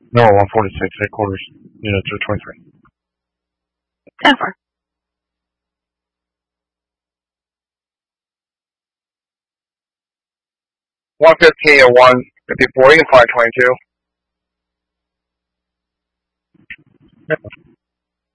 No, 146, headquarters, unit 323. Over. 115 and 154, you can fly 22.